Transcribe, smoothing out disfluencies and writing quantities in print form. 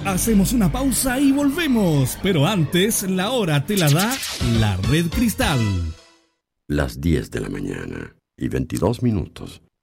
Hacemos una pausa y volvemos, pero antes la hora te la da la Red Cristal. Las 10 de la mañana y 22 minutos.